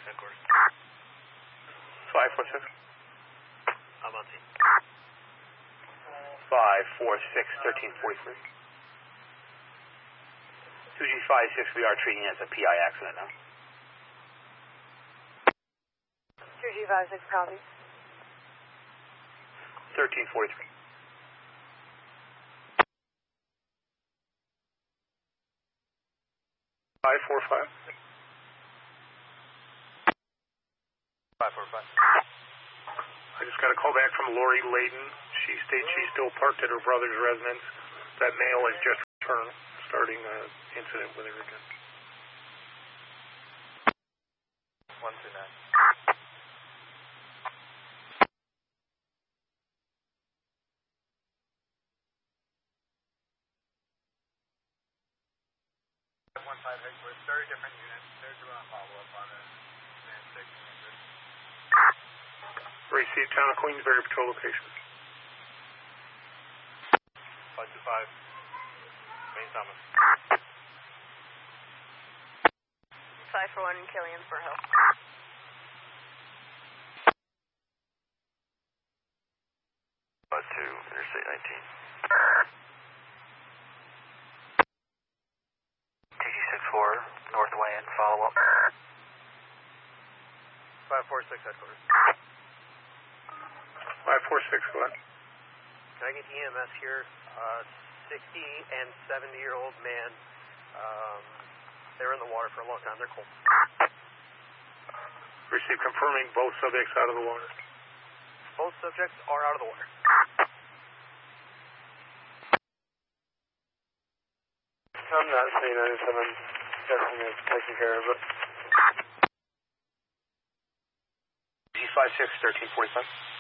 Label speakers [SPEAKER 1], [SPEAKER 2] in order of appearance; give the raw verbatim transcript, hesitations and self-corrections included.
[SPEAKER 1] headquarters.
[SPEAKER 2] five four six.
[SPEAKER 1] I'm on scene.
[SPEAKER 2] five four six, thirteen forty-three. two G five six, we are treating it as a P I accident now.
[SPEAKER 3] two G five six, copy.
[SPEAKER 2] thirteen forty-three. five four five.
[SPEAKER 1] five four five.
[SPEAKER 2] I just got a call back from Lori Layden. She states she's still parked at her brother's residence. That male has just returned, starting an incident with her again.
[SPEAKER 1] one two nine. one five headquarters, very different units. They're doing a follow-up on a man six injured.
[SPEAKER 2] Received town of Queensbury patrol location.
[SPEAKER 1] five two five. Main Thomas.
[SPEAKER 3] five four one, Killian for help.
[SPEAKER 1] five two, Interstate nineteen. T G six four, Northland, follow-up. five four six headquarters.
[SPEAKER 2] five four six, go ahead.
[SPEAKER 1] Can I get E M S here? Uh, sixty and seventy year old man. Um, they were in the water for a long time. They're cold.
[SPEAKER 2] Received confirming both subjects out of the water.
[SPEAKER 1] Both subjects are out of the water.
[SPEAKER 2] I'm not seeing anything. I'm guessing it's taken care of it. G five six, thirteen forty-five.